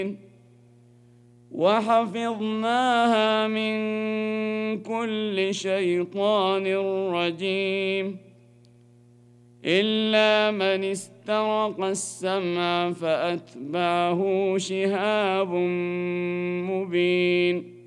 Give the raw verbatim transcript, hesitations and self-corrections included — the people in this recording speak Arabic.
وحفظناها من كل شيطان رجيم إلا من استرق السمع فأتبعه شهاب مبين